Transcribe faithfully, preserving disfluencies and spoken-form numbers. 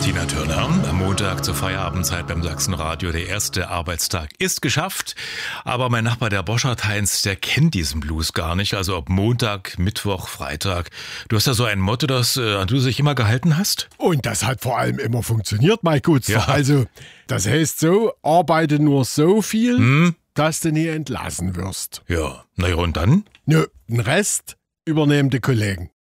Tina Turner. Am Montag zur Feierabendzeit beim Sachsenradio. Der erste Arbeitstag ist geschafft. Aber mein Nachbar, der Boschert Heinz, der kennt diesen Blues gar nicht. Also ob Montag, Mittwoch, Freitag. Du hast ja so ein Motto, das äh, an du dich immer gehalten hast. Und das hat vor allem immer funktioniert, mein Gutzler. Ja. Also, das heißt so, arbeite nur so viel, Hm? dass du nie entlassen wirst. Ja, naja, und dann? Nö, den Rest übernehmen die Kollegen.